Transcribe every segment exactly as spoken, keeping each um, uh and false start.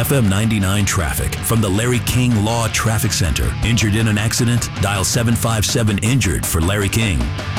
F M ninety-nine traffic from the Larry King Law Traffic Center. Injured in an accident? Dial seven five seven injured for Larry King.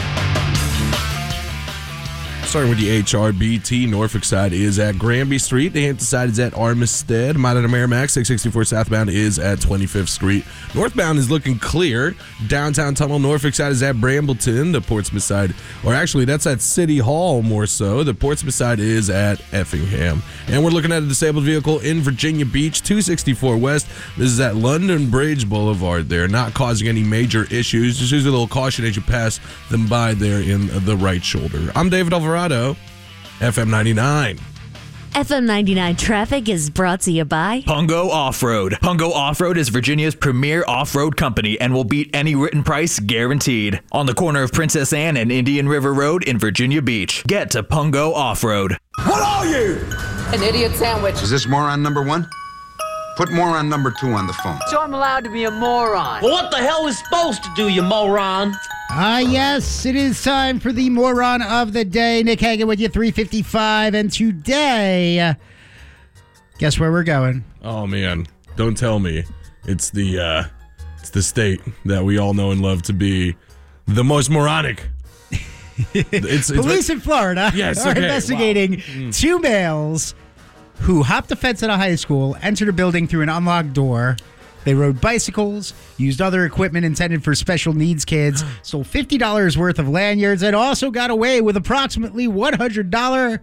Starting with the H R B T, Norfolk side is at Granby Street. The Hampton side is at Armistead. Modern Merrimack, six sixty-four southbound is at twenty-fifth Street. Northbound is looking clear. Downtown Tunnel, Norfolk side is at Brambleton. The Portsmouth side, or actually that's at City Hall more so. The Portsmouth side is at Effingham. And we're looking at a disabled vehicle in Virginia Beach, two sixty-four West. This is at London Bridge Boulevard there. Not causing any major issues. Just use a little caution as you pass them by there in the right shoulder. I'm David Alvarado. F M ninety-nine. F M ninety-nine traffic is brought to you by Pungo Off-Road. Pungo Off-Road is Virginia's premier off-road company and will beat any written price guaranteed. On the corner of Princess Anne and Indian River Road in Virginia Beach. Get to Pungo Off-Road. What are you? An idiot sandwich. Is this moron number one? Put moron number two on the phone. So I'm allowed to be a moron. Well, what the hell is supposed to do, you moron? Ah, yes, it is time for the moron of the day. Nick Hagan with you, three fifty-five. And today, guess where we're going? Oh, man. Don't tell me. It's the, uh, it's the state that we all know and love to be the most moronic. It's, it's Police in Florida yes, are okay. investigating Wow. Mm. two males who hopped a fence at a high school, entered a building through an unlocked door. They rode bicycles, used other equipment intended for special needs kids, stole fifty dollars worth of lanyards, and also got away with approximately one hundred dollars